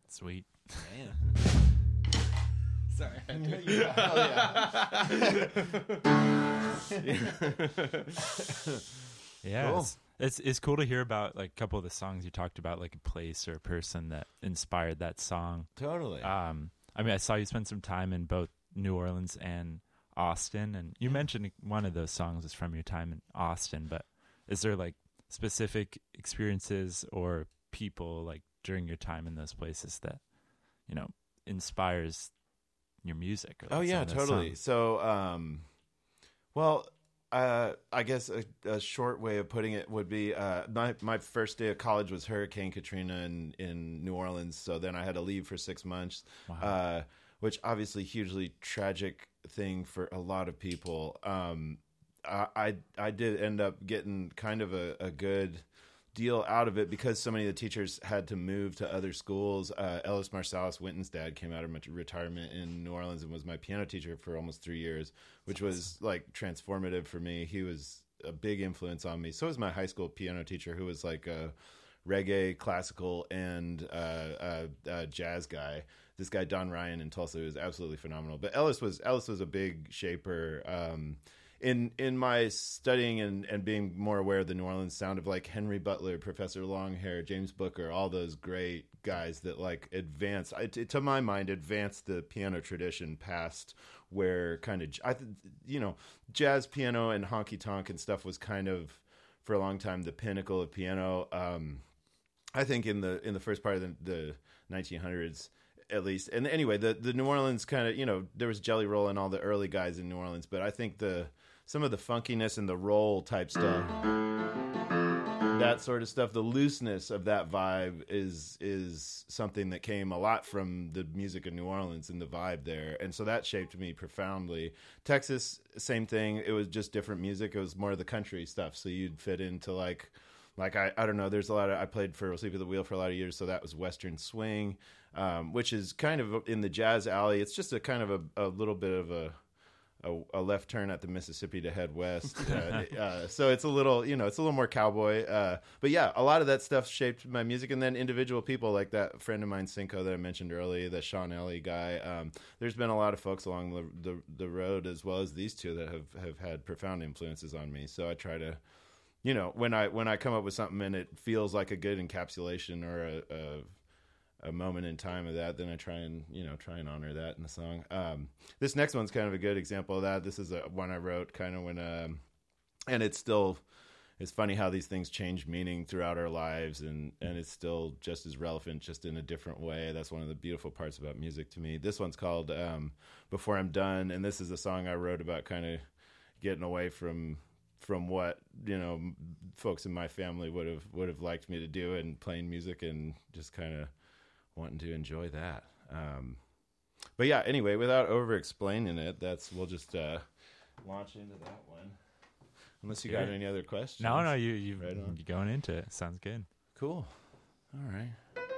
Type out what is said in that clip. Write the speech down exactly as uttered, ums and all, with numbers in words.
Sweet. Man. Sorry. I had to- yeah. Yeah, Cool. it's, it's it's cool to hear about like a couple of the songs you talked about, like a place or a person that inspired that song. Totally. Um, I mean, I saw you spend some time in both New Orleans and Austin, and you Yeah. mentioned one of those songs is from your time in Austin. But is there like specific experiences or people like during your time in those places that you know inspires your music? Or, like, Oh yeah, some of those totally. songs? So, um, well, uh, I guess a, a short way of putting it would be uh, my my first day of college was Hurricane Katrina in in New Orleans. So then I had to leave for six months, Wow. uh, which obviously hugely tragic thing for a lot of people. Um, I, I I did end up getting kind of a, a good deal out of it because so many of the teachers had to move to other schools. Uh, Ellis Marsalis Winton's dad came out of retirement in New Orleans and was my piano teacher for almost three years, which was like transformative for me. He was a big influence on me. So was my high school piano teacher, who was like a reggae, classical, and uh, uh, uh, jazz guy. This guy Don Ryan in Tulsa was absolutely phenomenal. But Ellis was Ellis was a big shaper. Um, In in my studying and, and being more aware of the New Orleans sound of like Henry Butler, Professor Longhair, James Booker, all those great guys that like advanced, it, it, to my mind, advanced the piano tradition past where kind of, I th- you know, jazz piano and honky tonk and stuff was kind of for a long time the pinnacle of piano. Um, I think in the in the first part of the, the nineteen hundreds. At least. And anyway, the, the New Orleans kind of, you know, there was Jelly Roll and all the early guys in New Orleans, but I think the some of the funkiness and the roll type stuff, that sort of stuff, the looseness of that vibe is is something that came a lot from the music of New Orleans and the vibe there. And so that shaped me profoundly. Texas, same thing. It was just different music. It was more of the country stuff. So you'd fit into like, like I, I don't know, there's a lot of, I played for Sleep at the Wheel for a lot of years. So that was Western swing. Um, which is kind of in the jazz alley. It's just a kind of a, a little bit of a, a a left turn at the Mississippi to head west. Uh, uh, so it's a little, you know, it's a little more cowboy. Uh, but yeah, a lot of that stuff shaped my music. And then individual people like that friend of mine, Cinco, that I mentioned earlier, the Sean Ellie guy. Um, there's been a lot of folks along the, the the road as well as these two that have have had profound influences on me. So I try to, you know, when I when I come up with something and it feels like a good encapsulation or a, a a moment in time of that, then I try and, you know, try and honor that in the song. Um, this next one's kind of a good example of that. This is a one I wrote kind of when, um, and it's still, it's funny how these things change meaning throughout our lives, and, and it's still just as relevant, just in a different way. That's one of the beautiful parts about music to me. This one's called um, Before I'm Done, and this is a song I wrote about kind of getting away from from what, you know, folks in my family would have would have liked me to do, and playing music and just kind of wanting to enjoy that. Um, but yeah, anyway, without over explaining it, that's, we'll just uh, launch into that one. Unless you got Sure. any other questions. No, no, you you Right on. you going into it. Sounds good. Cool. All right.